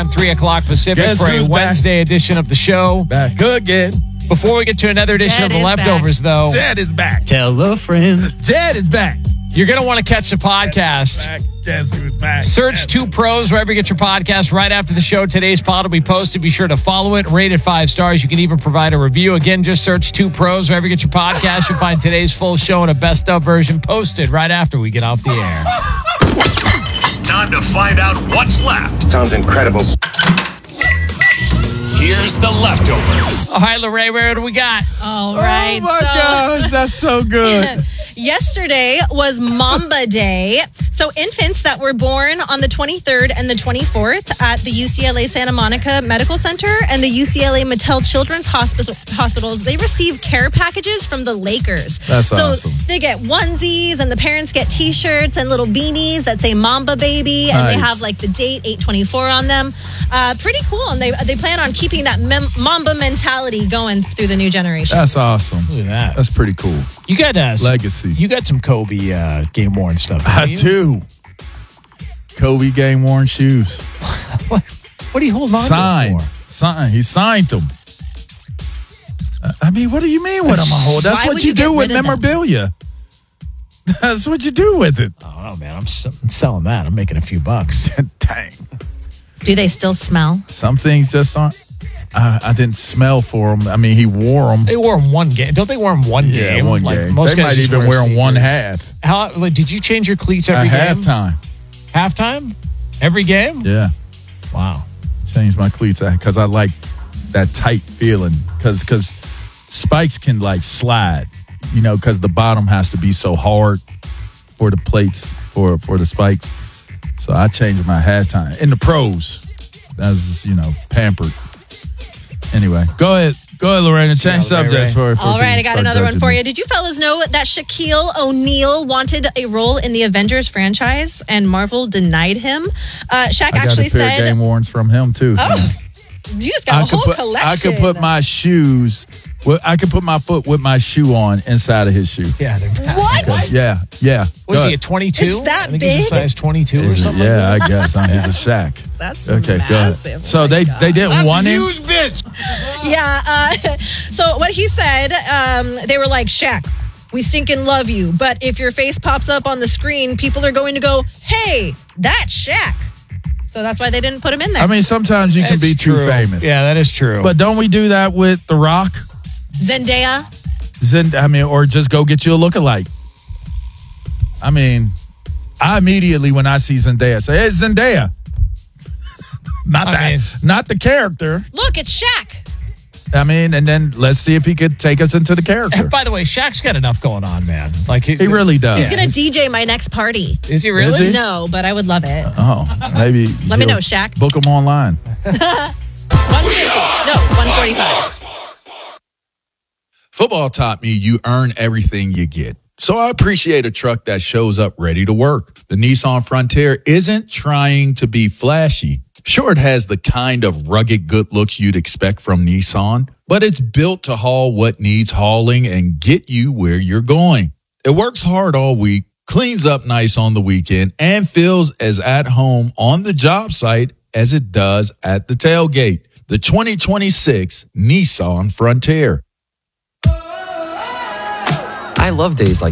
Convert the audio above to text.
3 o'clock Pacific Guess for a who's Wednesday edition of the show. Back again. Before we get to another edition Jed of The is Leftovers, though, Jed is back. Tell a friend. Jed is back. you're going to want to catch the podcast. Back. Guess who's back? Search Two Pros wherever you get your podcast right after the show. Today's pod will be posted. Be sure to follow it. Rate it 5 stars. You can even provide a review. Again, just search Two Pros wherever you get your podcast. You'll find today's full show and a best of version posted right after we get off the air. Time to find out what's left. Sounds incredible. Here's the leftovers. All right, Lorraine, what do we got? All right. Oh, my gosh. That's so good. Yesterday was Mamba Day. So infants that were born on the 23rd and the 24th at the UCLA Santa Monica Medical Center and the UCLA Mattel Children's Hospitals, they receive care packages from the Lakers. That's awesome. They get onesies and the parents get T-shirts and little beanies that say Mamba Baby. And they Nice. have like the date 8/24 on them. Pretty cool. And they plan on keeping that Mamba mentality going through the new generation. That's awesome. Look at that. That's pretty cool. You got Legacy. You got some Kobe game worn stuff. I don't you? do. Kobe game worn shoes. What are you holding on Signed. to for? Signed. He signed them. I mean, what do you mean what I'm a hold? That's Why what would you you get do with rid of them? memorabilia. That's what you do with it. I don't know, man. I'm selling that. I'm making a few bucks. Dang. Do they still smell? Some things just aren't. I didn't smell for him. I mean, he wore them. They wore them one game. Don't they wear them one Yeah, game? one Like, game. Most They guys might just even wear them one sneakers. half. How? Like, did you change your cleats every At game? halftime. Halftime? Every game? Yeah. Wow. Changed my cleats because I like that tight feeling. Because spikes can like slide, because the bottom has to be so hard for the plates for the spikes. So I changed my halftime in the pros. That was just pampered. Anyway, go ahead, Lorena. Change subjects for. All right, I got another one for you. you. Did you fellas know that Shaquille O'Neal wanted a role in the Avengers franchise and Marvel denied him? Shaq I got actually a pair of said, game warns from him too. So. "Oh, you just got a whole collection." I could put my shoes. Well, I could put my foot with my shoe on inside of his shoe. Yeah, they're What? Yeah. Was Go he a ahead. 22? It's that I think he's a big? size 22 or Is it? something. Yeah, like I guess. He's a Shaq. That's Okay, go ahead. massive. So Oh my they God. didn't want him. bitch. Yeah. So what he said, they were like, "Shaq, we stinking love you, but if your face pops up on the screen, people are going to go, hey, that's Shaq." So that's why they didn't put him in there. I mean, sometimes you can That's be too true. famous. Yeah, that is true. But don't we do that with The Rock? Zendaya. Or just go get you a lookalike. I mean, I immediately when I see Zendaya say, "Hey, Zendaya." Not the character. Look, it's Shaq. I mean, and then let's see if he could take us into the character. By the way, Shaq's got enough going on, man. Like He really does. He's going to DJ my next party. Is he really? Is he? No, but I would love it. Oh, maybe. Let me he'll know, Shaq. Book him online. 145. Football taught me you earn everything you get. So I appreciate a truck that shows up ready to work. The Nissan Frontier isn't trying to be flashy. Sure, it has the kind of rugged good looks you'd expect from Nissan, but it's built to haul what needs hauling and get you where you're going. It works hard all week, cleans up nice on the weekend, and feels as at home on the job site as it does at the tailgate. The 2026 Nissan Frontier. I love days like